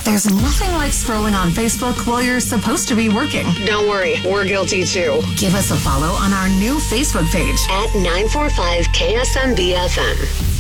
There's nothing like scrolling on Facebook while you're supposed to be working. Don't worry, we're guilty too. Give us a follow on our new Facebook page at 945 KSMB FM.